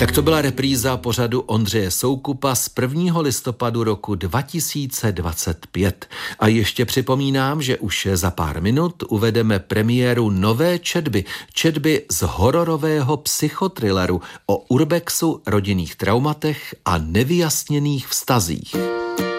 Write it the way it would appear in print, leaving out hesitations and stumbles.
Tak to byla repríza pořadu Ondřeje Soukupa z 1. listopadu roku 2025. A ještě připomínám, že už za pár minut uvedeme premiéru nové četby z hororového psychotrilleru o urbexu, rodinných traumatech a nevyjasněných vztazích.